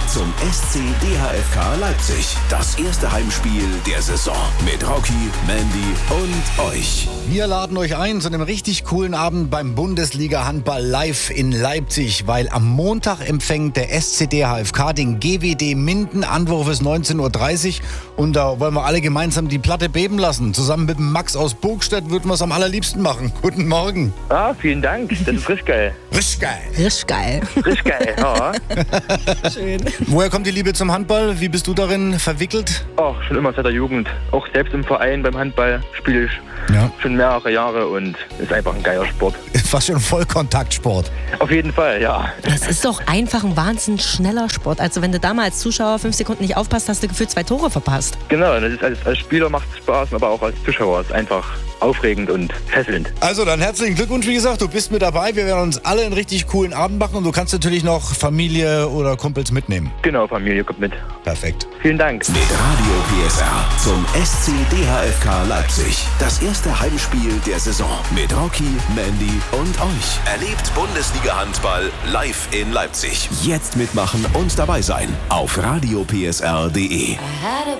zum SC DHFK Leipzig. Das erste Heimspiel der Saison mit Rocky, Mandy und euch. Wir laden euch ein zu einem richtig coolen Abend beim Bundesliga-Handball live in Leipzig, weil am Montag empfängt der SC DHFK den GWD Minden. Anwurf ist 19:30 Uhr und da wollen wir alle gemeinsam die Platte beben lassen. Zusammen mit dem Max aus Burgstedt würden wir es am allerliebsten machen. Guten Morgen. Ah, vielen Dank. Das ist richtig geil. Richtig geil. Richtig geil. Richtig geil, ja. Schön. Woher kommt die Liebe zum Handball? Wie bist du darin verwickelt? Auch schon immer seit der Jugend. Auch selbst im Verein beim Handball spiele ich schon mehrere Jahre und ist einfach ein geiler Sport. Fast schon Vollkontaktsport. Auf jeden Fall, ja. Das ist doch einfach ein wahnsinnig schneller Sport. Also wenn du da mal als Zuschauer 5 Sekunden nicht aufpasst, hast du gefühlt 2 Tore verpasst. Genau, das ist als Spieler macht es Spaß, aber auch als Zuschauer ist einfach aufregend und fesselnd. Also dann herzlichen Glückwunsch, wie gesagt, du bist mit dabei. Wir werden uns alle einen richtig coolen Abend machen und du kannst natürlich noch Familie oder Kumpels mitnehmen. Genau, Familie kommt mit. Perfekt. Vielen Dank. Mit Radio PSR zum SC DHFK Leipzig. Das erste Heimspiel der Saison mit Rocky, Mandy und euch. Erlebt Bundesliga-Handball live in Leipzig. Jetzt mitmachen und dabei sein auf radiopsr.de.